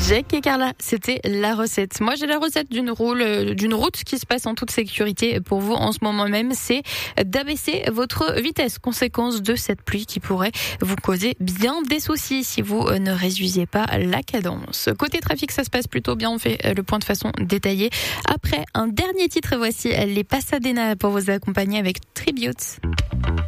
Jack et Carla, c'était la recette. Moi, j'ai la recette d'une route qui se passe en toute sécurité pour vous en ce moment même. C'est d'abaisser votre vitesse. Conséquence de cette pluie qui pourrait vous causer bien des soucis si vous ne réduisez pas la cadence. Côté trafic, ça se passe plutôt bien. On fait le point de façon détaillée. Après, un dernier titre, voici les Pasadena pour vous accompagner avec Tribute.